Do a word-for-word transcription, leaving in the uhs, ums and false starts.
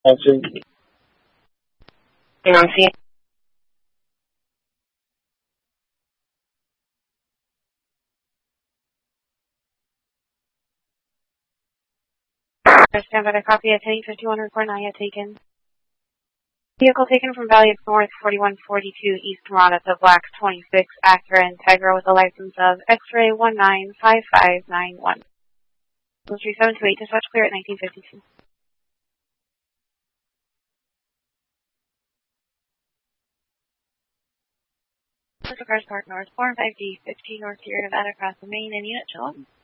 Answer. Hang on, see. Stand by the copy at heading fifty-one report not yet taken. Vehicle taken from Valley of North forty-one forty-two East Maranatha Black twenty-six Acura Integra with a license of X-ray one nine five five nine one. three seven two eight dispatch clear at nineteen fifty-two. Cars Park North four five D fifteen North Sierra Nevada across the main and unit show.